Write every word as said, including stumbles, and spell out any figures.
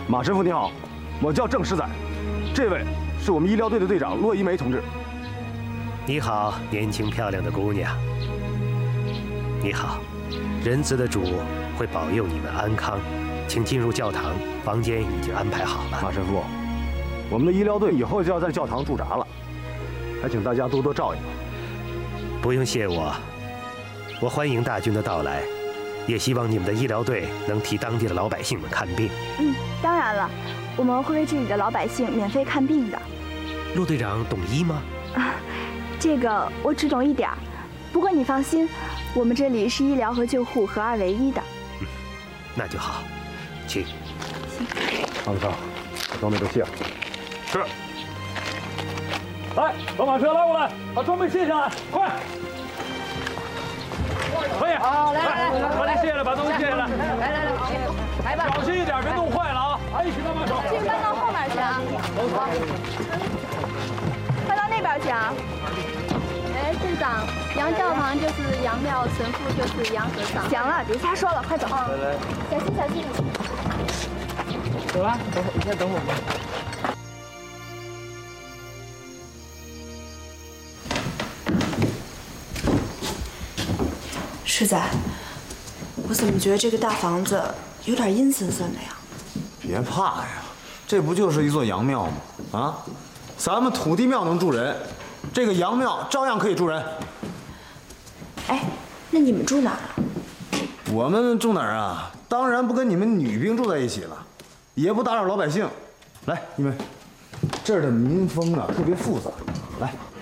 马神父你好，我叫郑师载，这位是我们医疗队的队长骆一梅同志。 你好，年轻漂亮的姑娘。你好，仁慈的主会保佑你们安康，请进入教堂，房间已经安排好了。 马神父，我们的医疗队以后就要在教堂驻扎了，还请大家多多照应。 不用谢我，我欢迎大军的到来。 也希望你们的医疗队能替当地的老百姓们看病。 嗯，当然了，我们会为这里的老百姓免费看病的。 陆队长懂医吗？ 啊，这个我只懂一点儿。不过你放心，我们这里是医疗和救护合二为一的。 嗯，那就好，请。 康康，把装备都卸了。 是。来，把马车拉过来，把装备卸下来，快！ 可以， 好，来来来， 把这卸下来，把东西卸下来。 来来来，来吧， 小心一点，别弄坏了啊！哎，一起搬把手。 这个搬到后面去啊。好，搬到那边去啊。 哎，队长，杨教堂就是杨庙，神父就是杨和尚。 行了，别瞎说了，快走。 来来，小心小心。 走了，等会，你先等会儿吧。 师仔，我怎么觉得这个大房子有点阴森森的呀？ 别怕呀，这不就是一座洋庙吗？啊，咱们土地庙能住人，这个洋庙照样可以住人。 哎，那你们住哪儿啊？ 我们住哪儿啊？当然不跟你们女兵住在一起了，也不打扰老百姓。来，你们，这儿的民风啊特别复杂，来。